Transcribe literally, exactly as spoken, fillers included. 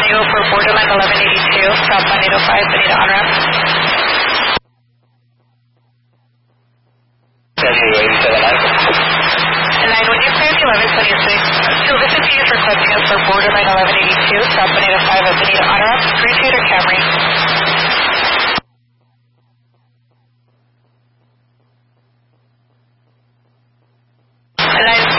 Diego for borderline eleven eighty-two, southbound eight oh five, Bonita on-ramp. And nine, when you clear to eleven twenty-six, service is requesting us for borderline eleven eighty-two, southbound eight oh five, Bonita on-ramp, three two to Camry. And nine,